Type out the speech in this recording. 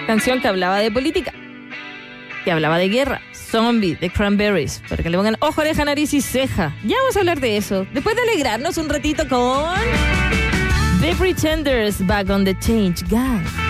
Canción que hablaba de política, que hablaba de guerra. Zombie, de Cranberries, para que le pongan ojo, oreja, nariz y ceja. Ya vamos a hablar de eso, después de alegrarnos un ratito con The Pretenders, Back on the Change Gang.